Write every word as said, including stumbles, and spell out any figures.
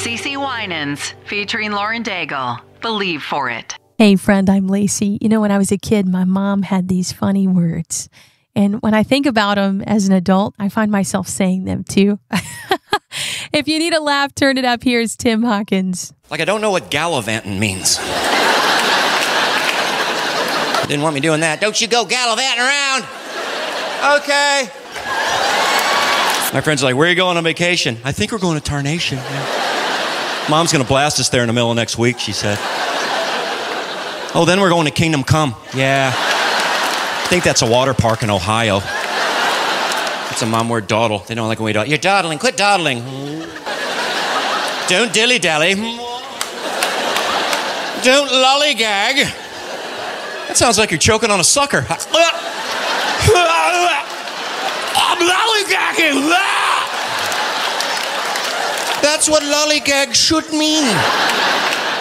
CeCe Winans, featuring Lauren Daigle. Believe for it. Hey, friend, I'm Lacey. You know, when I was a kid, my mom had these funny words. And when I think about them as an adult, I find myself saying them too. If you need a laugh, turn it up. Here's Tim Hawkins. Like, I don't know what gallivanting means. Didn't want me doing that. Don't you go gallivanting around. Okay. My friends are like, where are you going on vacation? I think we're going to Tarnation. Yeah. Mom's going to blast us there in the middle of next week, she said. Oh, then we're going to Kingdom Come. Yeah. I think that's a water park in Ohio. It's a mom word, dawdle. They don't like when we dawdle. You're dawdling. Quit dawdling. Don't dilly-dally. Don't lollygag. That sounds like you're choking on a sucker. I'm lollygagging. That's what lollygag should mean.